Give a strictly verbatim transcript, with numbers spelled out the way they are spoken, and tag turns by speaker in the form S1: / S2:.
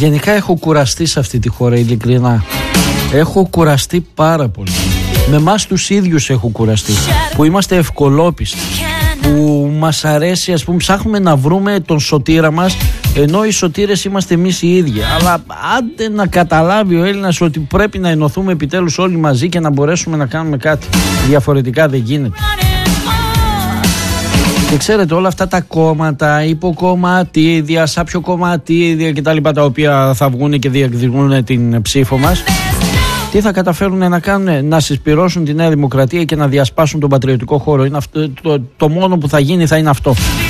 S1: Γενικά έχω κουραστεί σε αυτή τη χώρα, ειλικρινά. Έχω κουραστεί πάρα πολύ. Με εμάς τους ίδιους έχω κουραστεί. Που είμαστε ευκολόπιστοι. Που μας αρέσει, ας πούμε, ψάχνουμε να βρούμε τον σωτήρα μας, ενώ οι σωτήρες είμαστε εμείς οι ίδιοι. Αλλά άντε να καταλάβει ο Έλληνας ότι πρέπει να ενωθούμε επιτέλους όλοι μαζί και να μπορέσουμε να κάνουμε κάτι. Διαφορετικά δεν γίνεται. Και ξέρετε, όλα αυτά τα κόμματα, υποκομματίδια, σάπιο κομματίδια κτλ., τα οποία θα βγουν και διεκδικούν την ψήφο μας, τι θα καταφέρουν να κάνουν? Να συσπυρώσουν τη Νέα Δημοκρατία και να διασπάσουν τον πατριωτικό χώρο. Είναι αυτό, το, το μόνο που θα γίνει θα είναι αυτό.